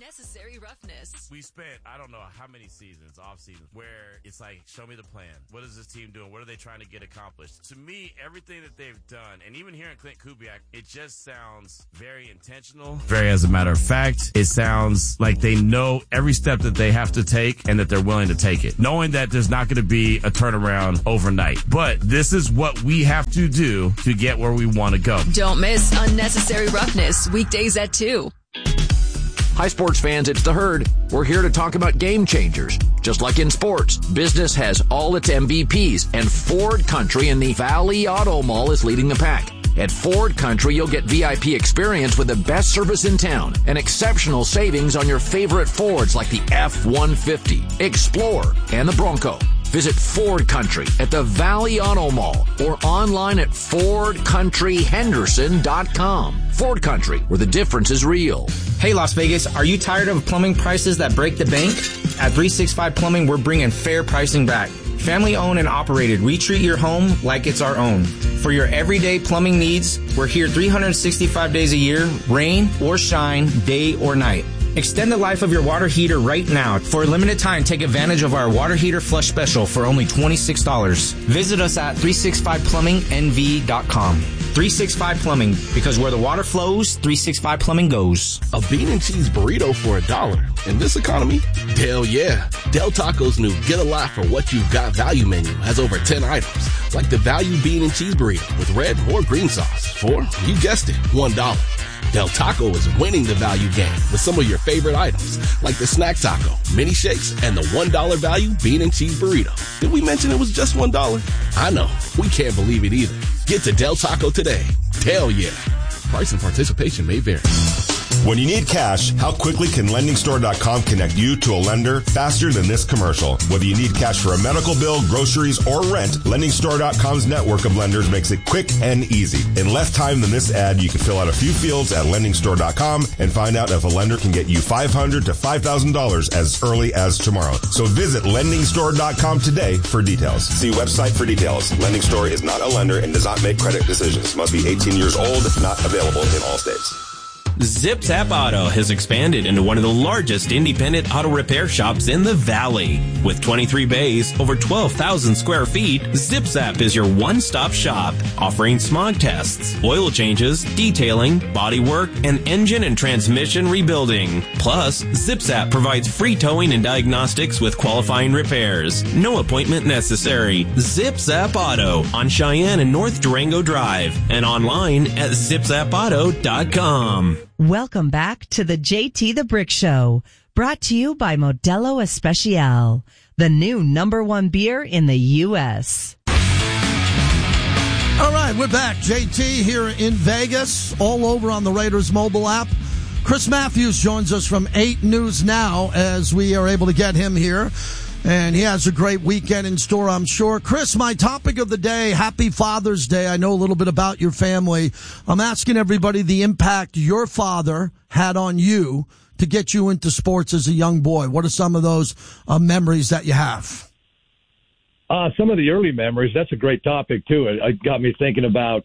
unnecessary roughness. We spent, I don't know how many seasons, off seasons, where it's like, show me the plan. What is this team doing? What are they trying to get accomplished? To me, everything that they've done, and even hearing Clint Kubiak, it just sounds very intentional. Very as a matter of fact, it sounds like they know every step that they have to take and that they're willing to take it. Knowing that there's not going to be a turnaround overnight. But this is what we have to do to get where we want to go. Don't miss Unnecessary Roughness, weekdays at 2. Hi, sports fans, it's The Herd. We're here to talk about game changers. Just like in sports, business has all its MVPs, and Ford Country in the Valley Auto Mall is leading the pack. At Ford Country, you'll get VIP experience with the best service in town and exceptional savings on your favorite Fords like the F-150, Explorer, and the Bronco. Visit Ford Country at the Valley Auto Mall or online at FordCountryHenderson.com. Ford Country, where the difference is real. Hey, Las Vegas, are you tired of plumbing prices that break the bank? At 365 Plumbing, we're bringing fair pricing back. Family owned and operated, we treat your home like it's our own. For your everyday plumbing needs, we're here 365 days a year, rain or shine, day or night. Extend the life of your water heater right now. For a limited time, take advantage of our water heater flush special for only $26. Visit us at 365plumbingnv.com. 365 Plumbing, because where the water flows, 365 Plumbing goes. A bean and cheese burrito for $1 in this economy? Hell yeah. Del Taco's new Get a Lot for What You've Got value menu has over 10 items, like the value bean and cheese burrito with red or green sauce for, you guessed it, $1. Del Taco is winning the value game with some of your favorite items, like the snack taco, mini shakes, and the $1 value bean and cheese burrito. Did we mention it was just $1? I know, we can't believe it either. Get to Del Taco today. Hell yeah. Price and participation may vary. When you need cash, how quickly can LendingStore.com connect you to a lender faster than this commercial? Whether you need cash for a medical bill, groceries, or rent, LendingStore.com's network of lenders makes it quick and easy. In less time than this ad, you can fill out a few fields at LendingStore.com and find out if a lender can get you $500 to $5,000 as early as tomorrow. So visit LendingStore.com today for details. See website for details. Lending Store is not a lender and does not make credit decisions. Must be 18 years old. Not available in all states. Zip Zap Auto has expanded into one of the largest independent auto repair shops in the Valley. With 23 bays, over 12,000 square feet, Zip Zap is your one-stop shop, offering smog tests, oil changes, detailing, body work, and engine and transmission rebuilding. Plus, Zip Zap provides free towing and diagnostics with qualifying repairs. No appointment necessary. Zip Zap Auto on Cheyenne and North Durango Drive and online at zipzapauto.com. Welcome back to the JT the Brick Show, brought to you by Modelo Especial, the new #1 beer in the U.S. All right, we're back. JT here in Vegas, all over on the Raiders mobile app. Chris Matthews joins us from 8 News Now as we are able to get him here. And he has a great weekend in store, I'm sure. Chris, my topic of the day, happy Father's Day. I know a little bit about your family. I'm asking everybody the impact your father had on you to get you into sports as a young boy. What are some of those memories that you have? Some of the early memories. That's a great topic, too. It got me thinking about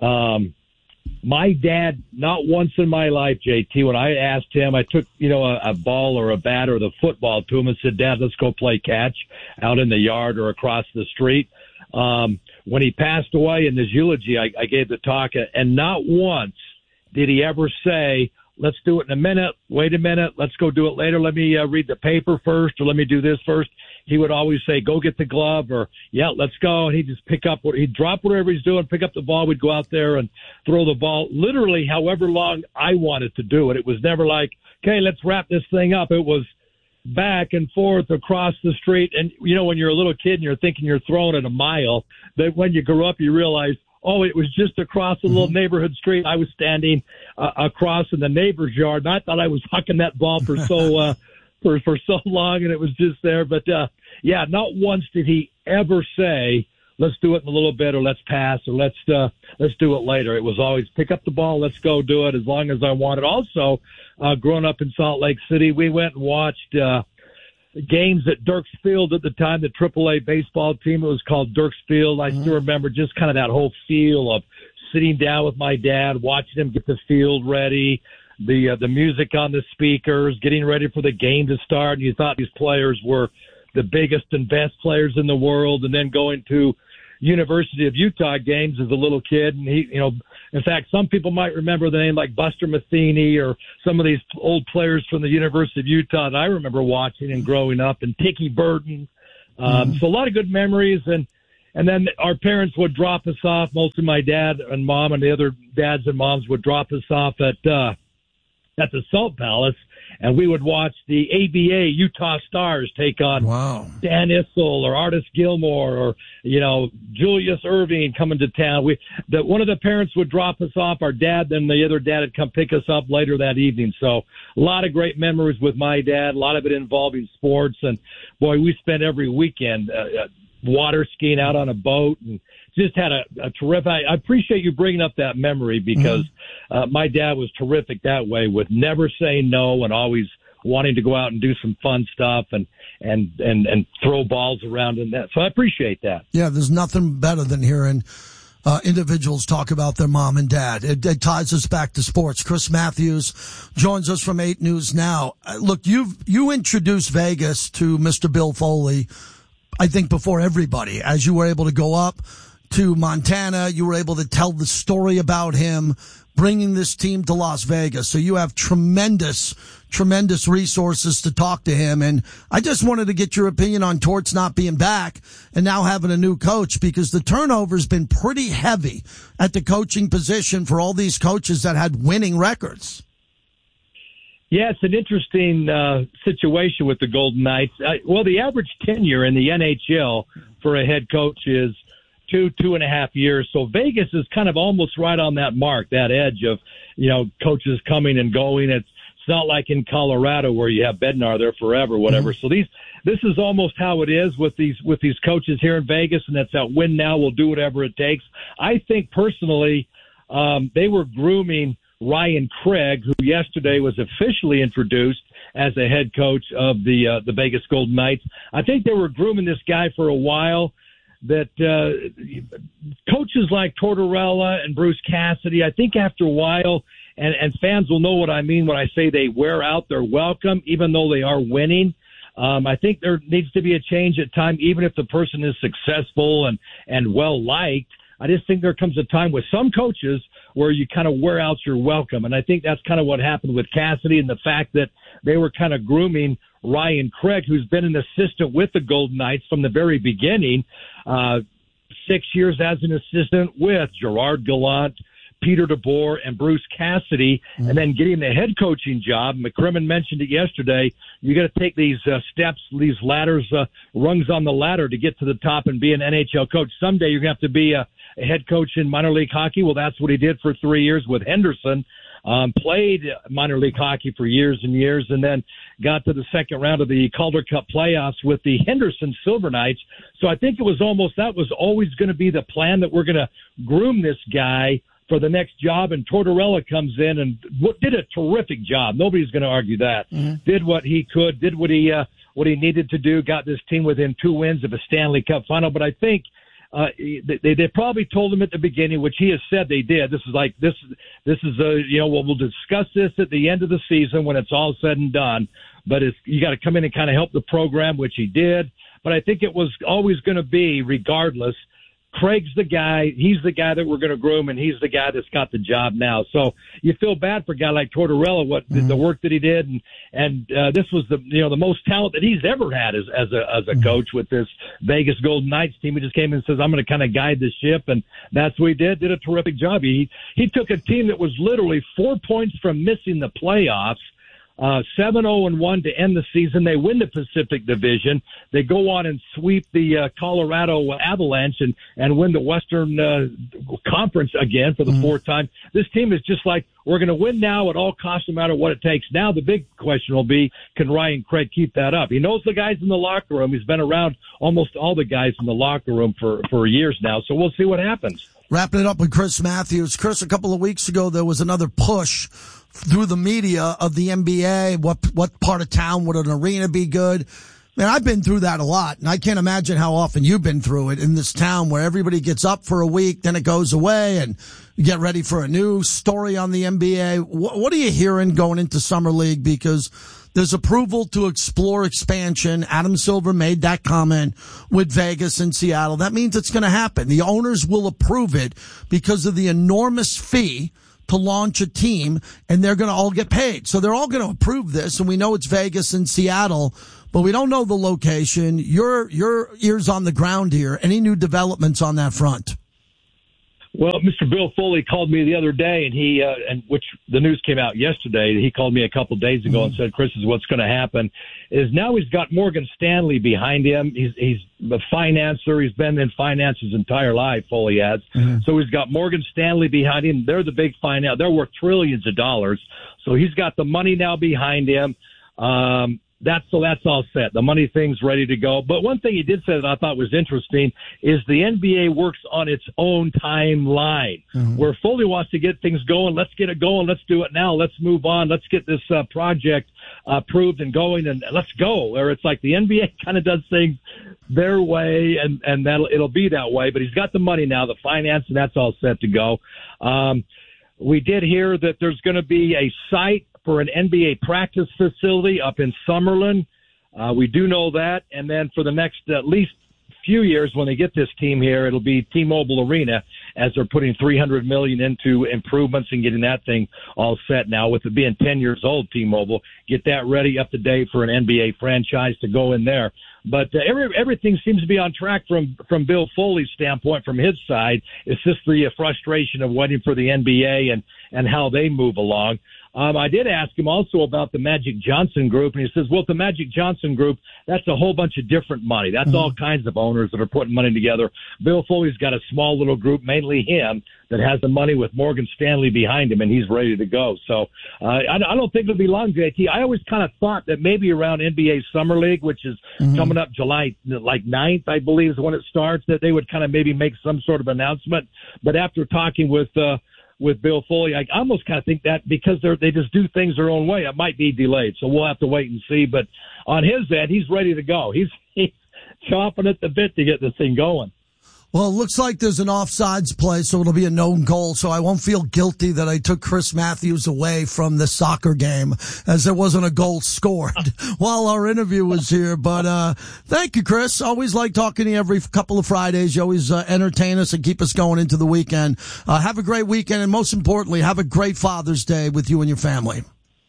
my dad. Not once in my life, JT, when I asked him, I took, a ball or a bat or the football to him and said, Dad, let's go play catch out in the yard or across the street. When he passed away in his eulogy, I gave the talk, and not once did he ever say, let's do it in a minute. Wait a minute. Let's go do it later. Let me read the paper first, or let me do this first. He would always say, go get the glove, or, yeah, let's go. And he'd just he'd drop whatever he's doing, pick up the ball. We'd go out there and throw the ball literally however long I wanted to do it. It was never like, okay, let's wrap this thing up. It was back and forth across the street. And, when you're a little kid and you're thinking you're throwing it a mile, that when you grow up, you realize, oh, it was just across a little neighborhood street. I was standing across in the neighbor's yard, and I thought I was hucking that ball for so for so long, and it was just there. But, yeah, not once did he ever say, let's do it in a little bit, or let's pass, or let's do it later. It was always pick up the ball, let's go do it as long as I wanted. Also, growing up in Salt Lake City, we went and watched games at Dirks Field at the time, the AAA baseball team. It was called Dirks Field. I still remember just kind of that whole feel of sitting down with my dad, watching him get the field ready, the music on the speakers, getting ready for the game to start. And you thought these players were the biggest and best players in the world, and then going to University of Utah games as a little kid. And he, in fact, some people might remember the name like Buster Matheny or some of these old players from the University of Utah that I remember watching and growing up, and Tiki Burton. So a lot of good memories. And then our parents would drop us off. Mostly my dad and mom, and the other dads and moms would drop us off at the Salt Palace, and we would watch the ABA Utah Stars take on Dan Issel or Artis Gilmore or, Julius Irving coming to town. One of the parents would drop us off, our dad, then the other dad would come pick us up later that evening. So a lot of great memories with my dad, a lot of it involving sports. And, boy, we spent every weekend water skiing out on a boat, and just had a terrific. I appreciate you bringing up that memory, because my dad was terrific that way, with never saying no and always wanting to go out and do some fun stuff and throw balls around and that. So I appreciate that. Yeah, there's nothing better than hearing individuals talk about their mom and dad. It ties us back to sports. Chris Matthews joins us from 8 News Now. Look, you introduced Vegas to Mr. Bill Foley, I think, before everybody, as you were able to go up to Montana. You were able to tell the story about him bringing this team to Las Vegas. So you have tremendous resources to talk to him. And I just wanted to get your opinion on Torts not being back and now having a new coach, because the turnover's been pretty heavy at the coaching position for all these coaches that had winning records. Yeah, it's an interesting situation with the Golden Knights. The average tenure in the NHL for a head coach is 2.5 years. So Vegas is kind of almost right on that mark, that edge of, coaches coming and going. It's not like in Colorado where you have Bednar there forever, whatever. So this is almost how it is with these coaches here in Vegas, and that's that win now, we'll do whatever it takes. I think personally, they were grooming Ryan Craig, who yesterday was officially introduced as a head coach of the Vegas Golden Knights. I think they were grooming this guy for a while. That coaches like Tortorella and Bruce Cassidy, I think after a while, and fans will know what I mean when I say they wear out their welcome, even though they are winning. I think there needs to be a change at time, even if the person is successful and well-liked. I just think there comes a time with some coaches where you kind of wear out your welcome. And I think that's kind of what happened with Cassidy, and the fact that they were kind of grooming Ryan Craig, who's been an assistant with the Golden Knights from the very beginning, 6 years as an assistant with Gerard Gallant, Peter DeBoer, and Bruce Cassidy, and then getting the head coaching job. McCrimmon mentioned it yesterday. You got to take these steps, these ladders, rungs on the ladder to get to the top and be an NHL coach. Someday you're going to have to be a head coach in minor league hockey. Well, that's what he did for 3 years with Henderson. Played minor league hockey for years and years, and then got to the second round of the Calder Cup playoffs with the Henderson Silver Knights. So I think that was always going to be the plan, that we're going to groom this guy for the next job. And Tortorella comes in and did a terrific job. Nobody's going to argue that. Did what he could, did what he needed to do, got this team within 2 wins of a Stanley Cup final. But I think they probably told him at the beginning, which he has said they did. This is we'll discuss this at the end of the season when it's all said and done. But you got to come in and kind of help the program, which he did. But I think it was always going to be, regardless, Craig's the guy. He's the guy that we're going to groom, and he's the guy that's got the job now. So you feel bad for a guy like Tortorella, the work that he did, and this was the most talent that he's ever had as a coach with this Vegas Golden Knights team. He just came in and says, I'm going to kind of guide the ship, and that's what he did. Did a terrific job. He took a team that was literally 4 points from missing the playoffs. 7-0-1 to end the season. They win the Pacific Division. They go on and sweep the Colorado Avalanche and win the Western Conference again for the fourth time. This team is just like, we're going to win now at all costs, no matter what it takes. Now the big question will be, can Ryan Craig keep that up? He knows the guys in the locker room. He's been around almost all the guys in the locker room for years now. So we'll see what happens. Wrapping it up with Chris Matthews. Chris, a couple of weeks ago, there was another push through the media of the NBA. What part of town would an arena be good? Man, I've been through that a lot, and I can't imagine how often you've been through it in this town where everybody gets up for a week, then it goes away, and get ready for a new story on the NBA. What are you hearing going into Summer League? Because there's approval to explore expansion. Adam Silver made that comment with Vegas and Seattle. That means it's going to happen. The owners will approve it because of the enormous fee to launch a team, and they're going to all get paid. So they're all going to approve this, and we know it's Vegas and Seattle, but we don't know the location. Your ears on the ground here. Any new developments on that front? Well, Mr. Bill Foley called me the other day, and he, which the news came out yesterday. He called me a couple of days ago and said, "Chris, is what's going to happen is now he's got Morgan Stanley behind him. He's a financer. He's been in finance his entire life. Foley has, so he's got Morgan Stanley behind him. They're the big finance. They're worth trillions of dollars. So he's got the money now behind him. That's all set. The money thing's ready to go. But one thing he did say that I thought was interesting is the NBA works on its own timeline. Where Foley wants to get things going. Let's get it going. Let's do it now. Let's move on. Let's get this project approved and going, and let's go. Or it's like the NBA kind of does things their way, and it'll be that way. But he's got the money now, the finance, and that's all set to go. We did hear that there's going to be a site for an NBA practice facility up in Summerlin. We do know that. And then for the next at least few years, when they get this team here, it'll be T-Mobile Arena, as they're putting $300 million into improvements and getting that thing all set now. With it being 10 years old, T-Mobile, get that ready up to date for an NBA franchise to go in there. But everything seems to be on track from Bill Foley's standpoint, from his side. It's just the frustration of waiting for the NBA and how they move along. I did ask him also about the Magic Johnson Group, and he says, well, the Magic Johnson Group, that's a whole bunch of different money. That's all kinds of owners that are putting money together. Bill Foley's got a small little group, mainly him, that has the money with Morgan Stanley behind him, and he's ready to go. So I don't think it'll be long, JT. I always kind of thought that maybe around NBA Summer League, which is coming up July 9th, I believe, is when it starts, that they would kind of maybe make some sort of announcement. But after talking with Bill Foley, I almost kind of think that because they just do things their own way, it might be delayed. So we'll have to wait and see. But on his end, he's ready to go. He's chomping at the bit to get this thing going. Well, it looks like there's an offsides play, so it'll be a known goal. So I won't feel guilty that I took Chris Matthews away from the soccer game, as there wasn't a goal scored while our interview was here. But thank you, Chris. Always like talking to you every couple of Fridays. You always entertain us and keep us going into the weekend. Have a great weekend, and most importantly, have a great Father's Day with you and your family.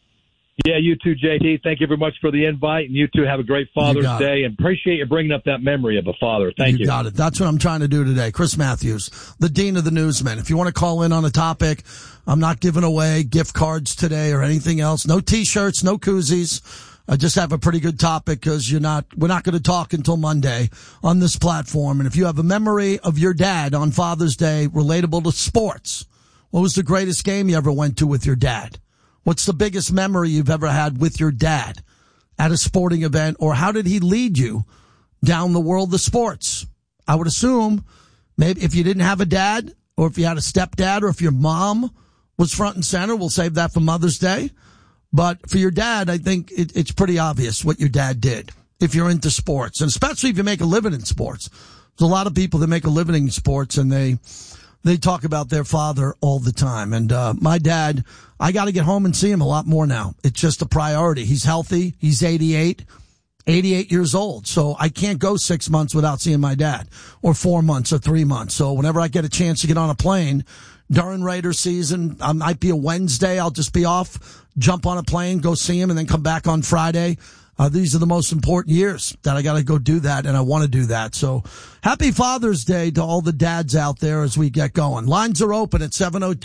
Yeah, you too, JT. Thank you very much for the invite, and you too have a great Father's Day, and appreciate you bringing up that memory of a father. Thank you. You got it. That's what I'm trying to do today. Chris Matthews, the Dean of the Newsmen. If you want to call in on a topic, I'm not giving away gift cards today or anything else. No T-shirts, no koozies. I just have a pretty good topic because we're not going to talk until Monday on this platform. And if you have a memory of your dad on Father's Day relatable to sports, what was the greatest game you ever went to with your dad? What's the biggest memory you've ever had with your dad at a sporting event, or how did he lead you down the world of sports? I would assume maybe if you didn't have a dad, or if you had a stepdad, or if your mom was front and center, we'll save that for Mother's Day. But for your dad, I think it's pretty obvious what your dad did if you're into sports, and especially if you make a living in sports. There's a lot of people that make a living in sports, and they talk about their father all the time. And my dad, I got to get home and see him a lot more now. It's just a priority. He's healthy. He's 88 years old. So I can't go 6 months without seeing my dad, or 4 months or 3 months. So whenever I get a chance to get on a plane during Raider season, I might be a Wednesday. I'll just be off, jump on a plane, go see him, and then come back on Friday. These are the most important years that I got to go do that, and I want to do that. So happy Father's Day to all the dads out there as we get going. Lines are open at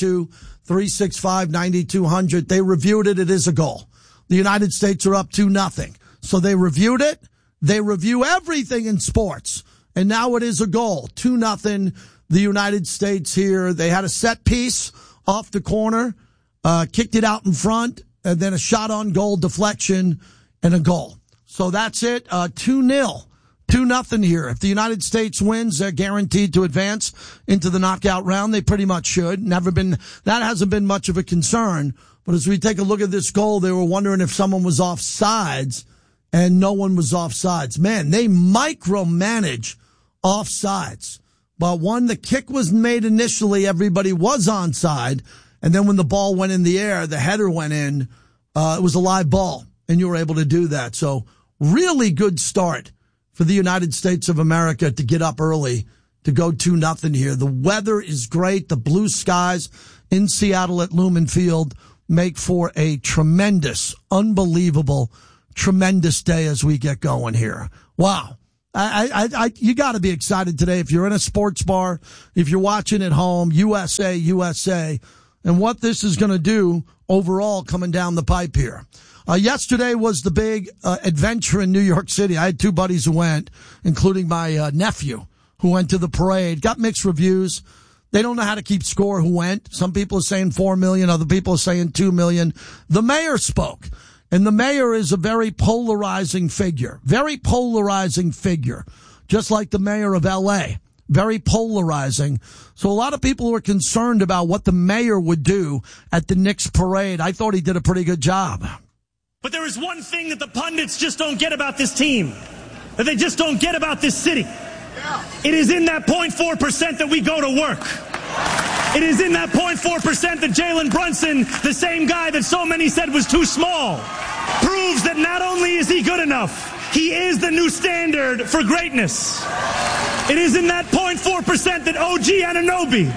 702-365-9200. They reviewed it. It is a goal. The United States are up 2-0. So they reviewed it. They review everything in sports. And now it is a goal. 2-0. The United States here. They had a set piece off the corner, kicked it out in front, and then a shot on goal deflection and a goal. So that's it. 2-0. 2-0 here. If the United States wins, they're guaranteed to advance into the knockout round. They pretty much should. That hasn't been much of a concern. But as we take a look at this goal, they were wondering if someone was offsides, and no one was offsides. Man, they micromanage offsides But when the kick was made initially, everybody was onside. And then when the ball went in the air, the header went in, it was a live ball, and you were able to do that. So really good start for the United States of America to get up early to go 2-0 here. The weather is great. The blue skies in Seattle at Lumen Field make for a tremendous, unbelievable, tremendous day as we get going here. Wow. You got to be excited today if you're in a sports bar, if you're watching at home, USA, and what this is going to do overall coming down the pipe here. Yesterday was the big adventure in New York City. I had two buddies who went, including my nephew, who went to the parade. Got mixed reviews. They don't know how to keep score who went. Some people are saying 4 million. Other people are saying 2 million. The mayor spoke. And the mayor is a very polarizing figure. Very polarizing figure. Just like the mayor of L.A. Very polarizing. So a lot of people were concerned about what the mayor would do at the Knicks parade. I thought he did a pretty good job. But there is one thing that the pundits just don't get about this team. That they just don't get about this city. It is in that 0.4% that we go to work. It is in that 0.4% that Jalen Brunson, the same guy that so many said was too small, proves that not only is he good enough, he is the new standard for greatness. It is in that 0.4% that OG Anunoby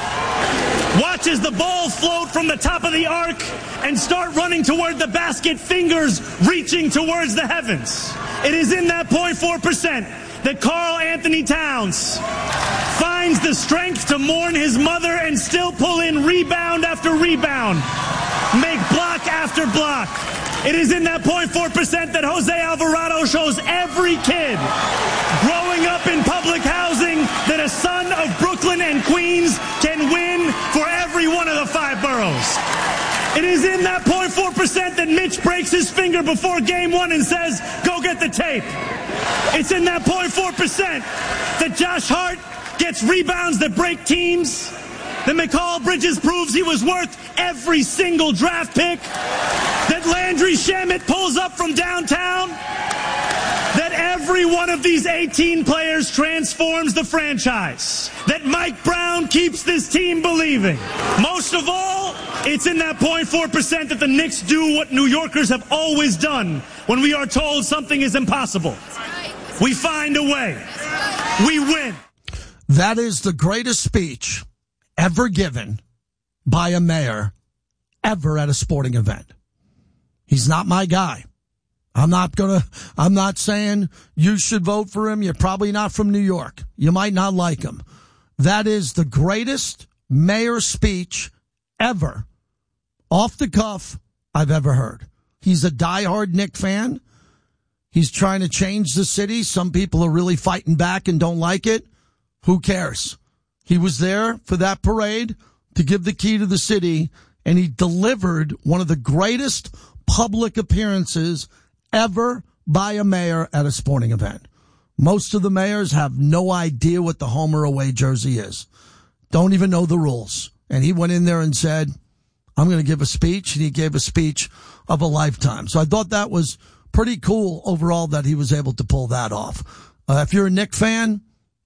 watches the ball float from the top of the arc and start running toward the basket, fingers reaching towards the heavens. It is in that 0.4% that Karl Anthony Towns finds the strength to mourn his mother and still pull in rebound after rebound, make block after block. It is in that 0.4% that Jose Alvarado shows every kid growing up in public housing that a son of Brooklyn and Queens can win for every one of the 5 boroughs. It is in that 0.4% that Mitch breaks his finger before game 1 and says, go get the tape. It's in that 0.4% that Josh Hart gets rebounds that break teams, that Mikal Bridges proves he was worth every single draft pick, that Landry Shamet pulls up from downtown, that every one of these 18 players transforms the franchise, that Mike Brown keeps this team believing. Most of all, it's in that 0.4% that the Knicks do what New Yorkers have always done when we are told something is impossible. We find a way. We win. That is the greatest speech ever given by a mayor ever at a sporting event. He's not my guy. I'm not saying you should vote for him. You're probably not from New York. You might not like him. That is the greatest mayor speech ever, off the cuff, I've ever heard. He's a diehard Knick fan. He's trying to change the city. Some people are really fighting back and don't like it. Who cares? He was there for that parade to give the key to the city, and he delivered one of the greatest public appearances ever by a mayor at a sporting event. Most of the mayors have no idea what the home or away jersey is. Don't even know the rules. And he went in there and said, I'm going to give a speech, and he gave a speech of a lifetime. So I thought that was pretty cool overall that he was able to pull that off. If you're a Knick fan,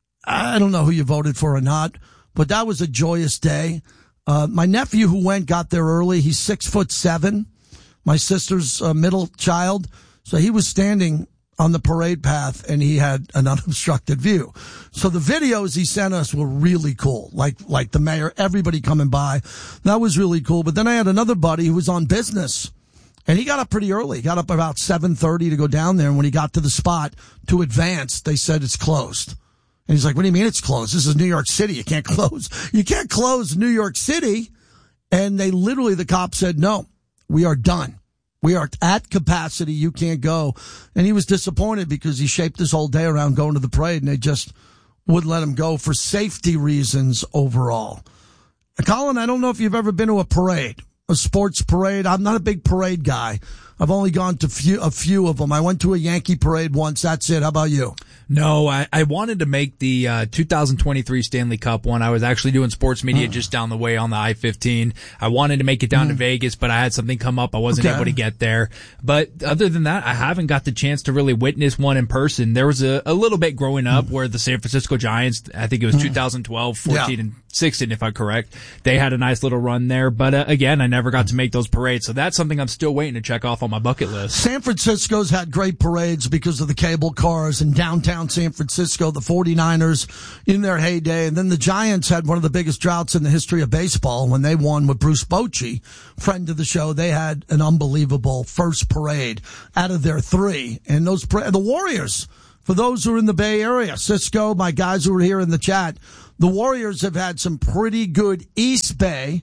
I don't know who you voted for or not, but that was a joyous day. My nephew who went got there early. He's 6'7", my sister's middle child. So he was standing on the parade path and he had an unobstructed view. So the videos he sent us were really cool. Like the mayor, everybody coming by. That was really cool. But then I had another buddy who was on business and he got up pretty early. He got up about 7:30 to go down there. And when he got to the spot to advance, they said it's closed. And he's like, what do you mean it's closed? This is New York City. You can't close. You can't close New York City. And the cops said, no, we are done. We are at capacity. You can't go. And he was disappointed because he shaped his whole day around going to the parade and they just wouldn't let him go for safety reasons overall. Colin, I don't know if you've ever been to a parade. a sports parade. I'm not a big parade guy. I've only gone to a few of them. I went to a Yankee parade once. That's it. How about you? No, I wanted to make the 2023 Stanley Cup one. I was actually doing sports media just down the way on the I-15. I wanted to make it down to Vegas, but I had something come up. I wasn't able to get there. But other than that, I haven't got the chance to really witness one in person. There was a little bit growing up where the San Francisco Giants, I think it was 2012, 14, and 16, if I'm correct, they had a nice little run there. But again, I never got to make those parades. So that's something I'm still waiting to check off on my bucket list. San Francisco's had great parades because of the cable cars in downtown San Francisco, the 49ers in their heyday. And then the Giants had one of the biggest droughts in the history of baseball when they won with Bruce Bochy, friend of the show. They had an unbelievable first parade out of their three. And the Warriors, for those who are in the Bay Area, Cisco, my guys who are here in the chat, the Warriors have had some pretty good East Bay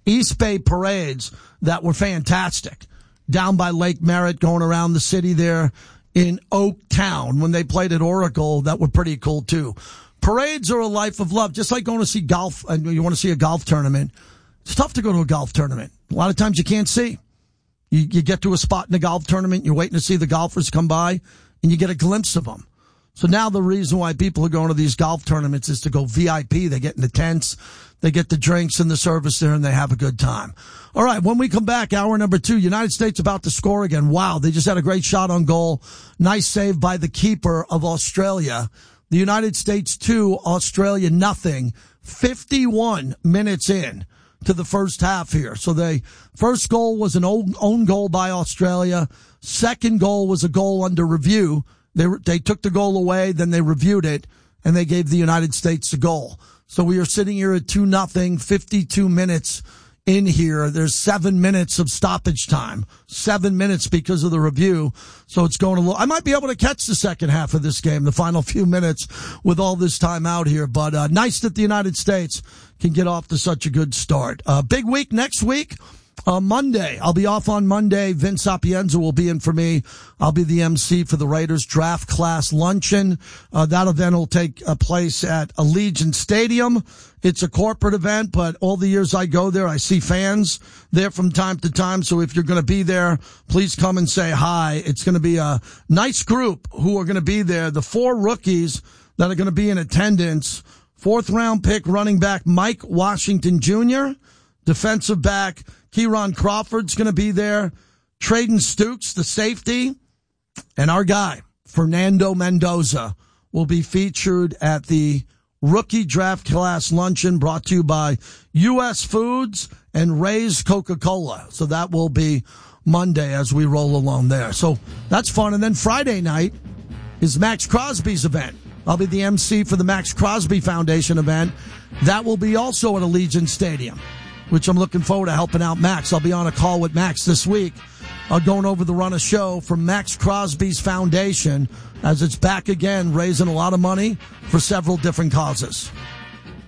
parades that were fantastic. Down by Lake Merritt, going around the city there in Oaktown when they played at Oracle, that were pretty cool too. Parades are a life of love, just like going to see golf, and you want to see a golf tournament. It's tough to go to a golf tournament. A lot of times you can't see. You get to a spot in a golf tournament, you're waiting to see the golfers come by, and you get a glimpse of them. So now the reason why people are going to these golf tournaments is to go VIP. They get in the tents, they get the drinks and the service there, and they have a good time. All right, when we come back, hour number 2, United States about to score again. Wow, they just had a great shot on goal. Nice save by the keeper of Australia. The United States 2, Australia nothing. 51 minutes in to the first half here. So the first goal was an own goal by Australia. Second goal was a goal under review. They took the goal away, then they reviewed it, and they gave the United States the goal. So we are sitting here at 2-0, 52 minutes in here. There's 7 minutes of stoppage time. 7 minutes because of the review. So it's going I might be able to catch the second half of this game, the final few minutes with all this time out here. But nice that the United States can get off to such a good start. Big week next week. Monday, I'll be off on Monday. Vince Sapienza will be in for me. I'll be the MC for the Raiders Draft Class Luncheon. That event will take place at Allegiant Stadium. It's a corporate event, but all the years I go there, I see fans there from time to time. So if you're going to be there, please come and say hi. It's going to be a nice group who are going to be there. The 4 rookies that are going to be in attendance. 4th round pick running back Mike Washington Jr., defensive back Kieran Crawford's going to be there. Traden Stukes, the safety, and our guy, Fernando Mendoza, will be featured at the Rookie Draft Class Luncheon brought to you by U.S. Foods and Ray's Coca-Cola. So that will be Monday as we roll along there. So that's fun. And then Friday night is Max Crosby's event. I'll be the MC for the Max Crosby Foundation event. That will be also at Allegiant Stadium, which I'm looking forward to helping out Max. I'll be on a call with Max this week, going over the run of show for Max Crosby's Foundation as it's back again, raising a lot of money for several different causes.